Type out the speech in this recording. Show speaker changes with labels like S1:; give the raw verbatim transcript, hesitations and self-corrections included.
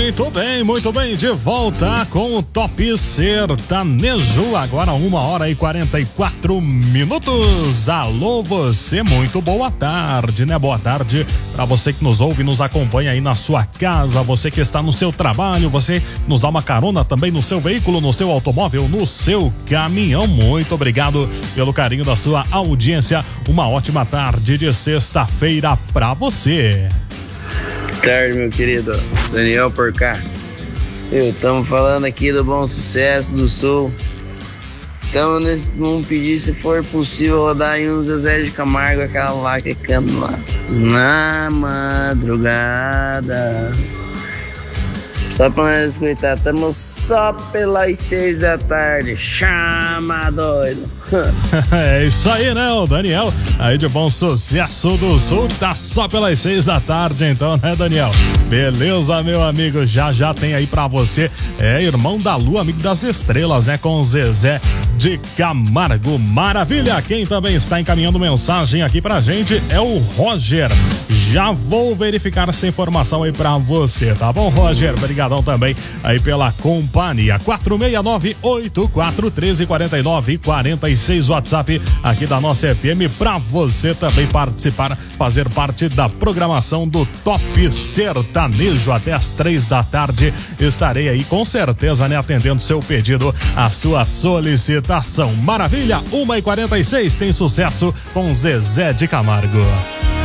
S1: Muito bem, muito bem, de volta com o Top Sertanejo, agora uma hora e quarenta e quatro minutos. Alô você, muito boa tarde, né? Boa tarde para você que nos ouve e nos acompanha aí na sua casa, você que está no seu trabalho, você nos dá uma carona também no seu veículo, no seu automóvel, no seu caminhão. Muito obrigado pelo carinho da sua audiência, uma ótima tarde de sexta-feira para você.
S2: Boa tarde, meu querido Daniel por cá. Estamos falando aqui do Bom Sucesso do Sul. Estamos num pedir, se for possível, rodar aí um Zezé de Camargo, aquela lá que canta lá na madrugada. Só pra nós escutar, estamos só pelas seis da tarde. Chama doido.
S1: É isso aí, né, o Daniel aí de Bom Sucesso do Sul, tá só pelas seis da tarde então, né, Daniel? Beleza, meu amigo, já já tem aí pra você, é Irmão da Lua, Amigo das Estrelas, né, com Zezé de Camargo. Maravilha. Quem também está encaminhando mensagem aqui pra gente é o Roger. Já vou verificar essa informação aí pra você, tá bom, Roger? Obrigadão também aí pela companhia. quatro seis nove, oito quatro um três, quatro nove quatro seis, WhatsApp aqui da nossa F M, pra você também participar, fazer parte da programação do Top Sertanejo até as três da tarde. Estarei aí com certeza, né, atendendo seu pedido, a sua solicitação. Maravilha. Uma e quarenta e seis, tem sucesso com Zezé de Camargo.